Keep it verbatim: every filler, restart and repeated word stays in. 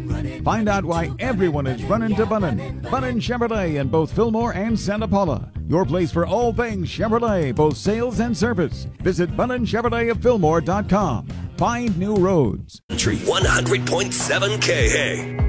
Find out why everyone is running to Bunnin. Bunnin Chevrolet in both Fillmore and Santa Paula. Your place for all things Chevrolet, both sales and service. Visit Bunnin Chevrolet of Fillmore dot com. Find new roads. one hundred point seven K.